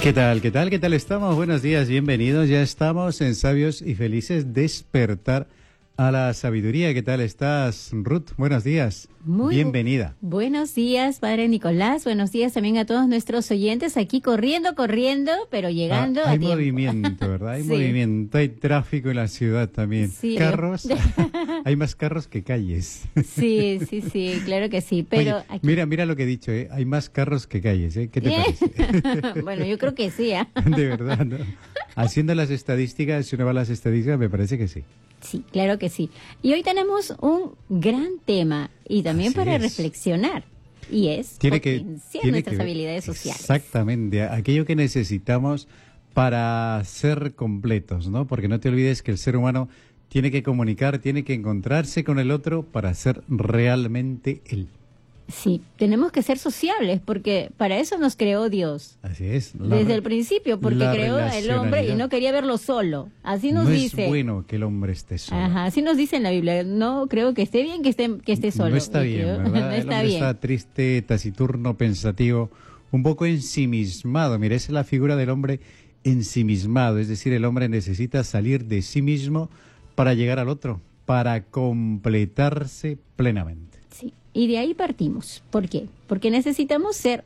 ¿Qué tal? ¿Qué tal? ¿Qué tal estamos? Buenos días, bienvenidos. Ya estamos en Sabios y Felices Despertar a la Sabiduría. ¿Qué tal estás, Ruth? Buenos días. Bienvenida. Buenos días, Padre Nicolás. Buenos días también a todos nuestros oyentes aquí corriendo, pero llegando a tiempo. Hay movimiento, ¿verdad? Hay movimiento, hay tráfico en la ciudad también. Sí. Carros, hay más carros que calles. Sí, claro que sí. Pero Oye, aquí... mira lo que he dicho, ¿eh? Hay más carros que calles, ¿eh? ¿Qué te parece? Bueno, yo creo que sí, ¿eh? De verdad, ¿no? Haciendo las estadísticas, si uno va a las estadísticas, me parece que sí. Sí, claro que sí. Y hoy tenemos un gran tema y también Así para es. reflexionar. Y es potenciar nuestras habilidades sociales. Exactamente, aquello que necesitamos para ser completos, ¿no? Porque no te olvides que el ser humano tiene que comunicar, tiene que encontrarse con el otro para ser realmente él. Sí, tenemos que ser sociables porque para eso nos creó Dios. Así es. Desde el principio, porque creó al hombre y no quería verlo solo. Así nos dice. No es bueno que el hombre esté solo. Ajá, así nos dice en la Biblia. No creo que esté bien que esté solo. No está bien, ¿verdad? No está el hombre bien. Está triste, taciturno, pensativo, un poco ensimismado. Mira, esa es la figura del hombre ensimismado. Es decir, el hombre necesita salir de sí mismo para llegar al otro, para completarse plenamente. Sí, y de ahí partimos. ¿Por qué? ¿Por qué necesitamos ser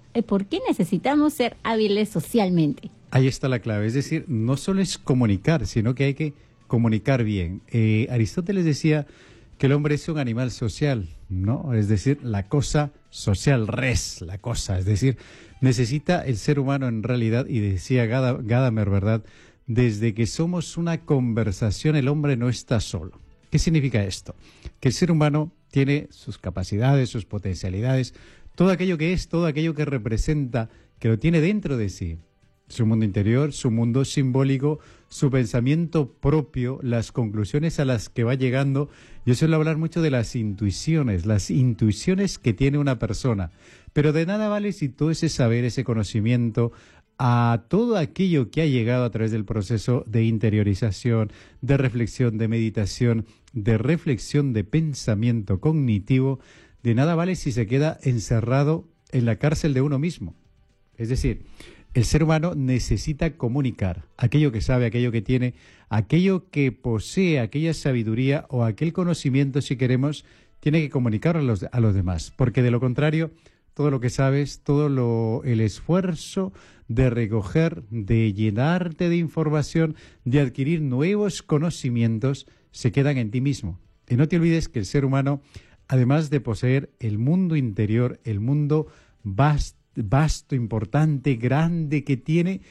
hábiles socialmente? Ahí está la clave. Es decir, no solo es comunicar, sino que hay que comunicar bien. Aristóteles decía que el hombre es un animal social, ¿no? Es decir, la cosa social, la cosa. Es decir, necesita el ser humano en realidad, y decía Gadamer, ¿verdad? Desde que somos una conversación, el hombre no está solo. ¿Qué significa esto? Que el ser humano tiene sus capacidades, sus potencialidades, todo aquello que es, todo aquello que representa, que lo tiene dentro de sí. Su mundo interior, su mundo simbólico, su pensamiento propio, las conclusiones a las que va llegando. Yo suelo hablar mucho de las intuiciones que tiene una persona. Pero de nada vale si todo ese saber, ese conocimiento, a todo aquello que ha llegado a través del proceso de interiorización, de reflexión, de meditación, de reflexión de pensamiento cognitivo, de nada vale si se queda encerrado en la cárcel de uno mismo. Es decir, el ser humano necesita comunicar aquello que sabe, aquello que tiene, aquello que posee, aquella sabiduría o aquel conocimiento, si queremos, tiene que comunicarlo a los demás, porque de lo contrario, todo lo que sabes, el esfuerzo de recoger, de llenarte de información, de adquirir nuevos conocimientos, se quedan en ti mismo. Y no te olvides que el ser humano, además de poseer el mundo interior, el mundo vasto, importante, grande que tiene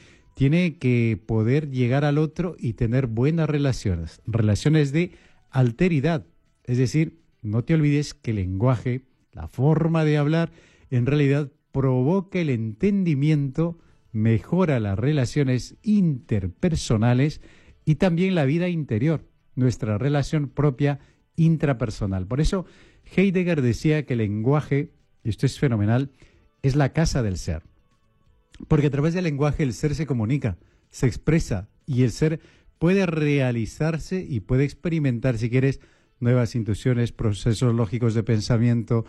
que poder llegar al otro y tener buenas relaciones de alteridad. Es decir, no te olvides que el lenguaje, la forma de hablar, en realidad provoca el entendimiento, mejora las relaciones interpersonales y también la vida interior, nuestra relación propia intrapersonal. Por eso Heidegger decía que el lenguaje, y esto es fenomenal, es la casa del ser. Porque a través del lenguaje el ser se comunica, se expresa y el ser puede realizarse y puede experimentar, si quieres, nuevas intuiciones, procesos lógicos de pensamiento,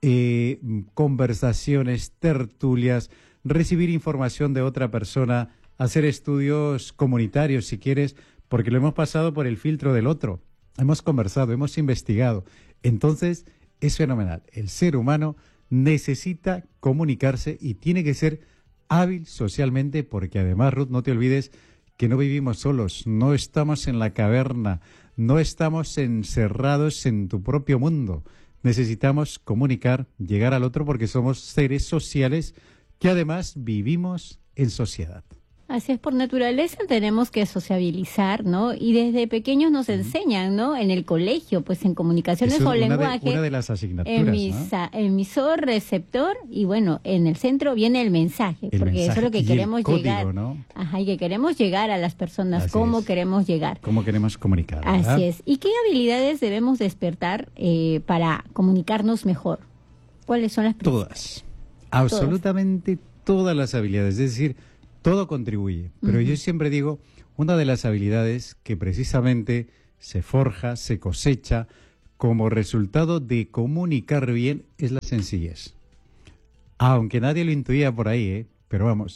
conversaciones, tertulias, recibir información de otra persona, hacer estudios comunitarios, si quieres, porque lo hemos pasado por el filtro del otro. Hemos conversado, hemos investigado. Entonces, es fenomenal. El ser humano necesita comunicarse y tiene que ser hábil socialmente, porque además, Ruth, no te olvides que no vivimos solos, no estamos en la caverna, no estamos encerrados en tu propio mundo. Necesitamos comunicar, llegar al otro, porque somos seres sociales que además vivimos en sociedad. Así es, por naturaleza tenemos que sociabilizar, ¿no? Y desde pequeños nos enseñan, ¿no? En el colegio, pues en comunicaciones o lenguaje. Una de las asignaturas, emisor, receptor, y bueno, en el centro viene el mensaje, porque eso es lo que queremos llegar. ¿No? Ajá, y que queremos llegar a las personas, cómo queremos llegar. Cómo queremos comunicar, ¿verdad? Así es. ¿Y qué habilidades debemos despertar para comunicarnos mejor? ¿Cuáles son las principales? Todas. Absolutamente todas las habilidades, es decir, todo contribuye, pero yo siempre digo, una de las habilidades que precisamente se forja, se cosecha como resultado de comunicar bien es la sencillez. Aunque nadie lo intuía por ahí, pero vamos,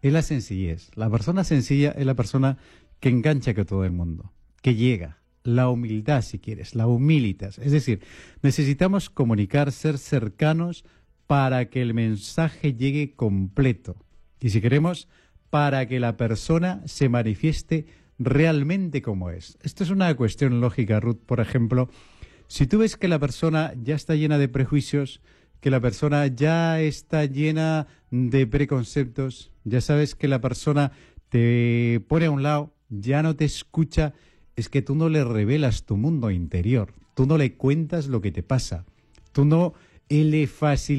es la sencillez. La persona sencilla es la persona que engancha con todo el mundo, que llega. La humildad, si quieres, la humilitas. Es decir, necesitamos comunicar, ser cercanos para que el mensaje llegue completo. Y si queremos, para que la persona se manifieste realmente como es. Esto es una cuestión lógica, Ruth. Por ejemplo, si tú ves que la persona ya está llena de prejuicios, que la persona ya está llena de preconceptos, ya sabes que la persona te pone a un lado, ya no te escucha, es que tú no le revelas tu mundo interior, tú no le cuentas lo que te pasa, tú no le facilitas